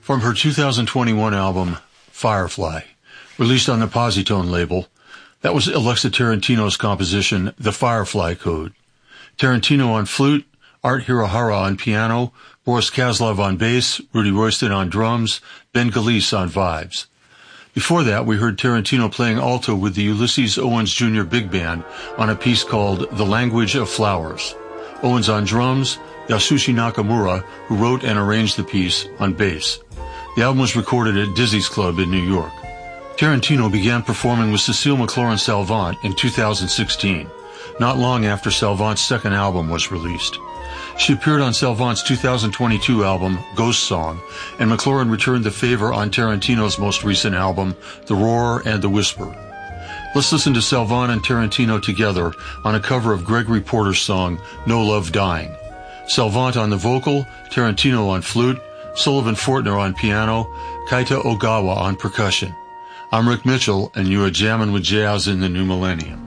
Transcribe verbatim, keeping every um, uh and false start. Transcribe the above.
From her two thousand twenty-one album, Firefly, released on the Positone label, that was Alexa Tarantino's composition, The Firefly Code. Tarantino on flute, Art Hirohara on piano, Boris Kazlov on bass, Rudy Royston on drums, Ben Galice on vibes. Before that, we heard Tarantino playing alto with the Ulysses Owens Junior Big Band on a piece called The Language of Flowers. Owens on drums, Yasushi Nakamura, who wrote and arranged the piece, on bass. The album was recorded at Dizzy's Club in New York. Tarantino began performing with Cecile McLorin Salvant in two thousand sixteen, not long after Salvant's second album was released. She appeared on Salvant's two thousand twenty-two album, Ghost Song, and McLorin returned the favor on Tarantino's most recent album, The Roar and the Whisper. Let's listen to Salvant and Tarantino together on a cover of Gregory Porter's song, No Love Dying. Salvant on the vocal, Tarantino on flute, Sullivan Fortner on piano, Kaita Ogawa on percussion. I'm Rick Mitchell, and you are jamming with jazz in the new millennium.